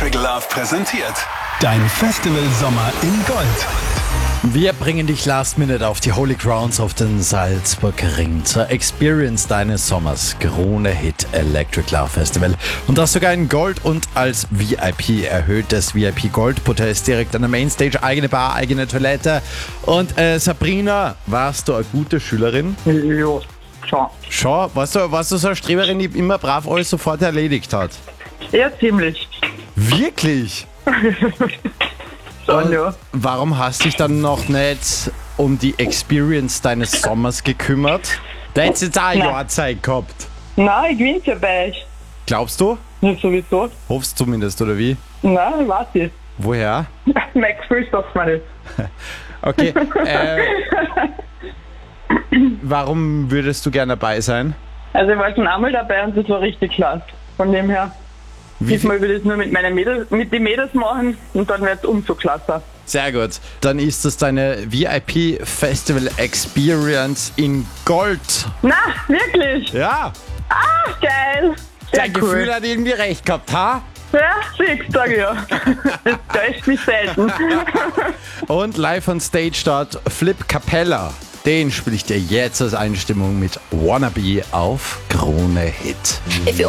Electric Love präsentiert. Dein Festival-Sommer in Gold. Wir bringen dich last minute auf die Holy Grounds auf den Salzburger Ring zur Experience deines Sommers. Krone Hit Electric Love Festival. Und das sogar in Gold und als VIP. Erhöhtes VIP Gold-Hotel ist direkt an der Mainstage. Eigene Bar, eigene Toilette. Und Sabrina, warst du eine gute Schülerin? Ja, schon. Schon? Warst du so eine Streberin, die immer brav alles sofort erledigt hat? Ja, ziemlich. Wirklich? Schon, ja. Warum hast du dich dann noch nicht um die Experience deines Sommers gekümmert? Da hättest du jetzt auch ein Nein. Jahr Zeit gehabt. Nein, ich gewinne ja bei euch. Glaubst du? Nicht sowieso. Hoffst zumindest, oder wie? Nein, ich weiß nicht. Woher? Mein Gefühl sagt mir nicht. Okay. Warum würdest du gerne dabei sein? Also ich war schon einmal dabei und das war richtig klasse. Von dem her, diesmal will ich es nur mit den Mädels machen und dann wird es umso klasse. Sehr gut. Dann ist das deine VIP Festival Experience in Gold. Na, wirklich? Ja. Geil. Sehr Dein Gefühl cool. hat irgendwie recht gehabt, ha? Ja, siehst sag ich ja. Das täuscht mich selten. Und live on Stage dort Flip Capella. Den spiele ich dir jetzt als Einstimmung mit Wannabe auf Krone Hit.